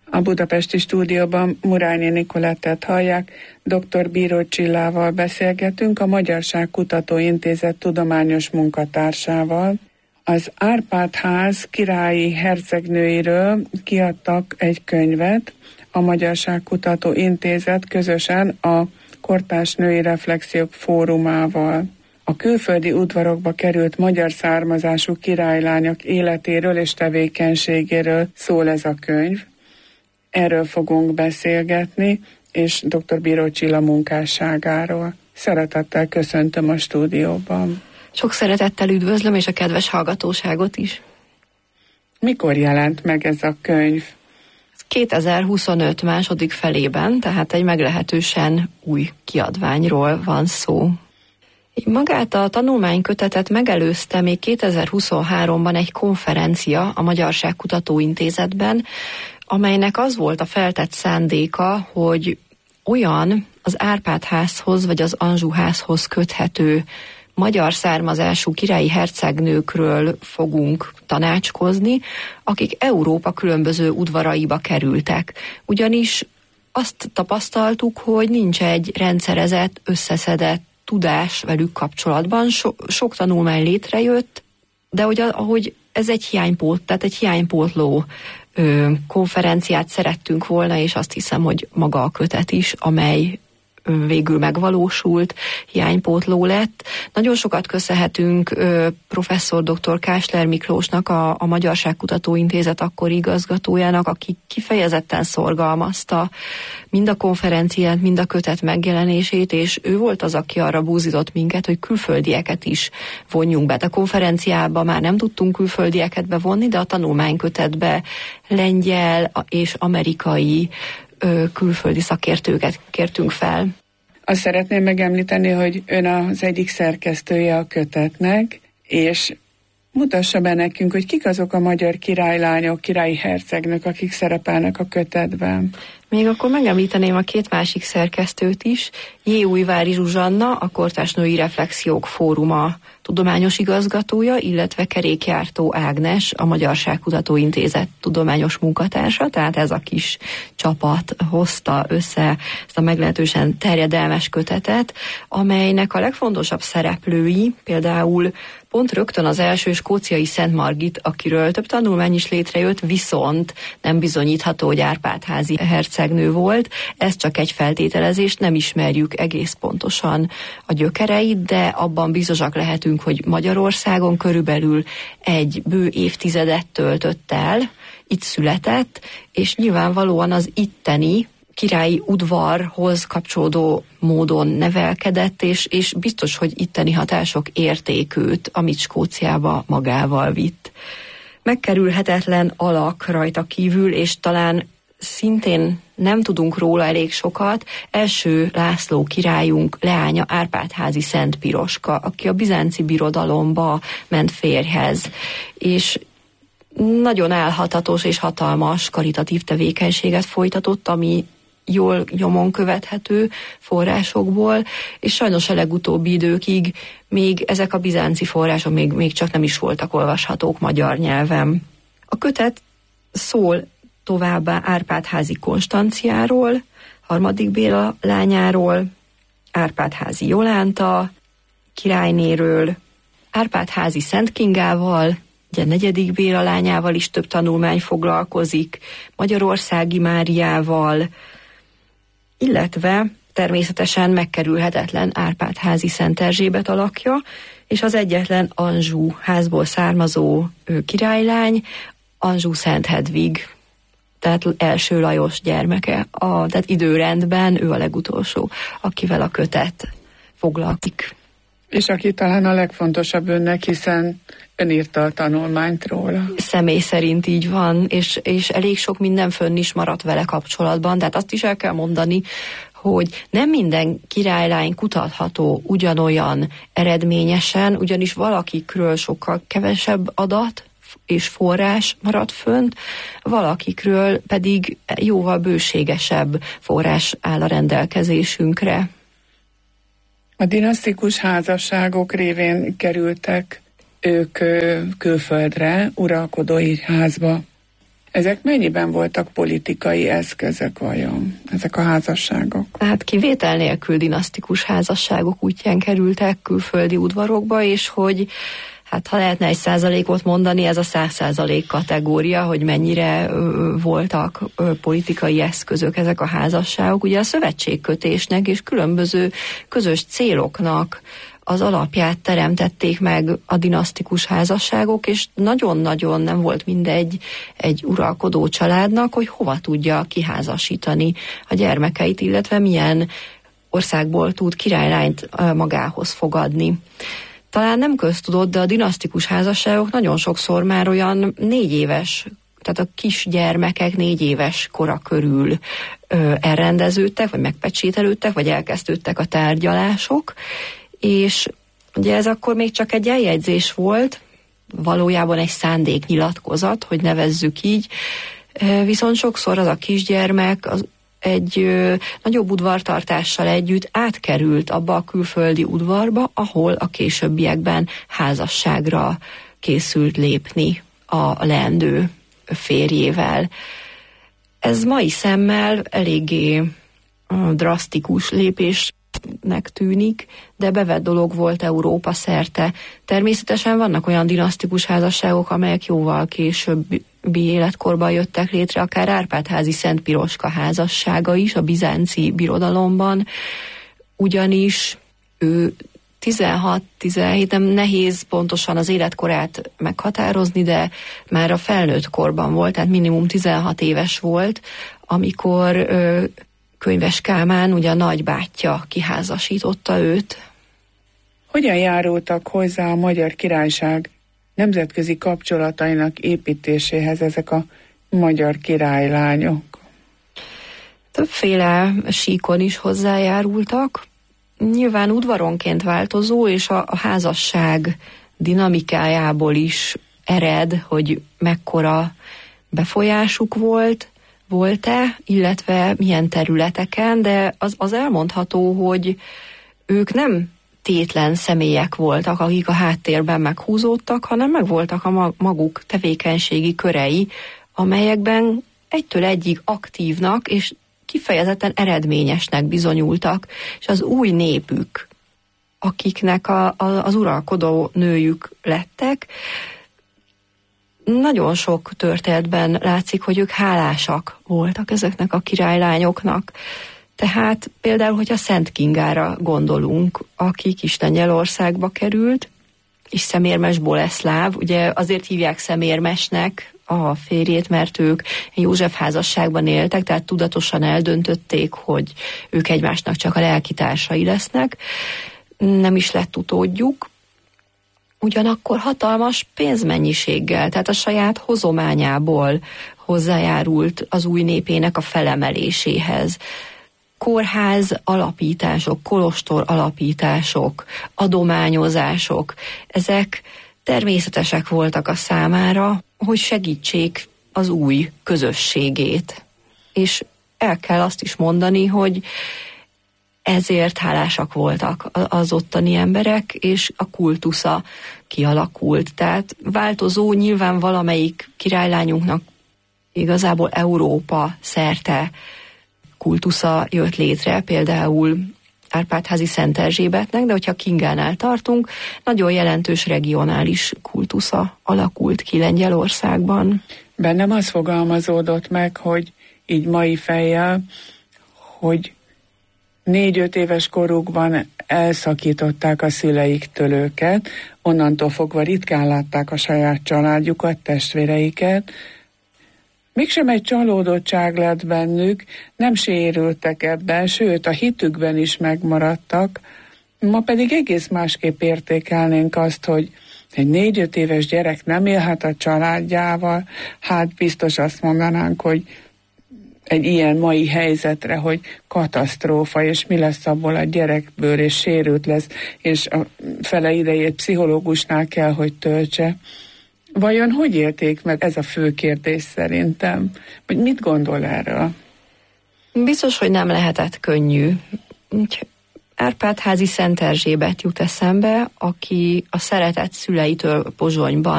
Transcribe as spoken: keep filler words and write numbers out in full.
A budapesti stúdióban Murányi Nicolettet hallják, dr. Bíró Csillával beszélgetünk, a Magyarság Kutató Intézet tudományos munkatársával. Az Árpád-ház királyi hercegnőiről kiadtak egy könyvet, a Magyarság Kutató Intézet közösen a Kortárs Női Reflexiók Fórumával. A külföldi udvarokba került magyar származású királylányok életéről és tevékenységéről szól ez a könyv. Erről fogunk beszélgetni, és dr. Bíró Csilla munkásságáról. Szeretettel köszöntöm a stúdióban. Sok szeretettel üdvözlöm, és a kedves hallgatóságot is. Mikor jelent meg ez a könyv? kétezer-huszonöt második felében, tehát egy meglehetősen új kiadványról van szó. Magát a tanulmánykötetet megelőzte még kétezer-huszonháromban egy konferencia a Magyarság Kutató Intézetben, amelynek az volt a feltett szándéka, hogy olyan az Árpád-házhoz vagy az Anjou-házhoz köthető magyar származású királyi hercegnőkről fogunk tanácskozni, akik Európa különböző udvaraiba kerültek. Ugyanis azt tapasztaltuk, hogy nincs egy rendszerezett, összeszedett tudás velük kapcsolatban. So, sok tanulmány létrejött, de hogy, ahogy ez egy hiánypót, tehát egy hiánypótló ö, konferenciát szerettünk volna, és azt hiszem, hogy maga a kötet is, amely végül megvalósult, hiánypótló lett. Nagyon sokat köszönhetünk ö, professzor dr. Kásler Miklósnak, a, a Magyarság Kutató Intézet akkori igazgatójának, aki kifejezetten szorgalmazta mind a konferenciát, mind a kötet megjelenését, és ő volt az, aki arra búzított minket, hogy külföldieket is vonjunk be. A konferenciába már nem tudtunk külföldieket bevonni, de a tanulmánykötetbe lengyel és amerikai külföldi szakértőket kértünk fel. Azt szeretném megemlíteni, hogy ön az egyik szerkesztője a kötetnek, és mutassa be nekünk, hogy kik azok a magyar királylányok, királyi hercegnők, akik szerepelnek a kötetben. Még akkor megemlíteném a két másik szerkesztőt is. J. Újvári Zsuzsanna, a Kortárs Női Reflexiók Fóruma tudományos igazgatója, illetve Kerékjártó Ágnes, a Magyarság Kutató Intézet tudományos munkatársa, tehát ez a kis csapat hozta össze ezt a meglehetősen terjedelmes kötetet, amelynek a legfontosabb szereplői például pont rögtön az első skóciai Szent Margit, akiről több tanulmány is létrejött, viszont nem bizonyítható, hogy Árpád-házi hercegnő volt. Ez csak egy feltételezés, nem ismerjük egész pontosan a gyökereit, de abban biztosak lehetünk, hogy Magyarországon körülbelül egy bő évtizedet töltött el, itt született, és nyilvánvalóan az itteni királyi udvarhoz kapcsolódó módon nevelkedett, és, és biztos, hogy itteni hatások érték őt, amit Skóciába magával vitt. Megkerülhetetlen alak rajta kívül, és talán szintén nem tudunk róla elég sokat, első László királyunk leánya Árpád-házi Szent Piroska, aki a bizánci birodalomba ment férjhez, és nagyon álhatatos és hatalmas karitatív tevékenységet folytatott, ami jól nyomon követhető forrásokból, és sajnos a legutóbbi időkig még ezek a bizánci források még, még csak nem is voltak olvashatók magyar nyelven. A kötet szól továbbá Árpád-házi Konstanciáról, harmadik Béla lányáról, Árpád-házi Jolánta királynéről, Árpád-házi Szent Kingával, ugye negyedik Béla lányával is több tanulmány foglalkozik, Magyarországi Máriával, illetve természetesen megkerülhetetlen Árpád-házi Szent Erzsébet alakja, és az egyetlen Anjou házból származó királylány, Anjou Szent Hedvig, tehát első Lajos gyermeke, a, tehát időrendben ő a legutolsó, akivel a kötet foglalkozik. És aki talán a legfontosabb önnek, hiszen ön írta a tanulmányt róla. Személy szerint így van, és, és elég sok minden fönn is maradt vele kapcsolatban, tehát azt is el kell mondani, hogy nem minden királylány kutatható ugyanolyan eredményesen, ugyanis valakikről sokkal kevesebb adat és forrás maradt fönt, valakikről pedig jóval bőségesebb forrás áll a rendelkezésünkre. A dinasztikus házasságok révén kerültek ők külföldre, uralkodói házba. Ezek mennyiben voltak politikai eszközök vajon, ezek a házasságok? Hát kivétel nélkül dinasztikus házasságok útján kerültek külföldi udvarokba, és hogy hát ha lehetne egy százalékot mondani, ez a száz százalék kategória, hogy mennyire ö, voltak ö, politikai eszközök ezek a házasságok. Ugye a szövetségkötésnek és különböző közös céloknak az alapját teremtették meg a dinasztikus házasságok, és nagyon-nagyon nem volt mindegy egy uralkodó családnak, hogy hova tudja kiházasítani a gyermekeit, illetve milyen országból tud királylányt magához fogadni. Talán nem köztudott, de a dinasztikus házasságok nagyon sokszor már olyan négy éves, tehát a kisgyermekek négy éves kora körül ö, elrendeződtek, vagy megpecsételődtek, vagy elkezdődtek a tárgyalások, és ugye ez akkor még csak egy eljegyzés volt, valójában egy szándéknyilatkozat, hogy nevezzük így, viszont sokszor az a kisgyermek az egy ö, nagyobb udvartartással együtt átkerült abba a külföldi udvarba, ahol a későbbiekben házasságra készült lépni a leendő férjével. Ez mai szemmel eléggé ö, drasztikus lépés nek tűnik, de bevett dolog volt Európa szerte. Természetesen vannak olyan dinasztikus házasságok, amelyek jóval későbbi életkorban jöttek létre, akár Árpád-házi Szent Piroska házassága is a bizánci birodalomban, ugyanis ő tizenhat-tizenhét, nem nehéz pontosan az életkorát meghatározni, de már a felnőtt korban volt, tehát minimum tizenhat éves volt, amikor ö, Könyves Kálmán, ugye a nagybátyja kiházasította őt. Hogyan járultak hozzá a Magyar Királyság nemzetközi kapcsolatainak építéséhez ezek a magyar királylányok? Többféle síkon is hozzájárultak. Nyilván udvaronként változó, és a, a házasság dinamikájából is ered, hogy mekkora befolyásuk volt, volt-e, illetve milyen területeken, de az, az elmondható, hogy ők nem tétlen személyek voltak, akik a háttérben meghúzódtak, hanem megvoltak a maguk tevékenységi körei, amelyekben egytől egyig aktívnak és kifejezetten eredményesnek bizonyultak, és az új népük, akiknek a, a, az uralkodó nőjük lettek, nagyon sok történetben látszik, hogy ők hálásak voltak ezeknek a királylányoknak. Tehát például, hogyha Szent Kingára gondolunk, aki Kis-Lengyelországba került, és Szemérmes Boleszláv, ugye azért hívják Szemérmesnek a férjét, mert ők József házasságban éltek, tehát tudatosan eldöntötték, hogy ők egymásnak csak a lelkitársai lesznek. Nem is lett utódjuk. Ugyanakkor hatalmas pénzmennyiséggel, tehát a saját hozományából hozzájárult az új népének a felemeléséhez. Kórház alapítások, kolostor alapítások, adományozások, ezek természetesek voltak a számára, hogy segítsék az új közösségét. És el kell azt is mondani, hogy ezért hálásak voltak az ottani emberek, és a kultusza kialakult. Tehát változó, nyilván valamelyik királylányunknak igazából Európa szerte kultusza jött létre, például Árpád-házi Szent Erzsébetnek, de hogyha Kingánál tartunk, nagyon jelentős regionális kultusza alakult ki Lengyelországban. Bennem az fogalmazódott meg, hogy így mai fejjel, hogy négy-öt éves korukban elszakították a szüleiktől őket, onnantól fogva ritkán látták a saját családjukat, testvéreiket. Mégsem egy csalódottság lett bennük, nem sérültek ebben, sőt a hitükben is megmaradtak. Ma pedig egész másképp értékelnénk azt, hogy egy négy-öt éves gyerek nem élhet a családjával, hát biztos azt mondanánk, hogy egy ilyen mai helyzetre, hogy katasztrófa, és mi lesz abból a gyerekből, és sérült lesz, és a fele idejét pszichológusnál kell, hogy töltse. Vajon hogy élték meg? Ez a fő kérdés szerintem. Vagy mit gondol erről? Biztos, hogy nem lehetett könnyű. Árpád-házi Szent Erzsébet jut eszembe, aki a szeretett szüleitől Pozsonyban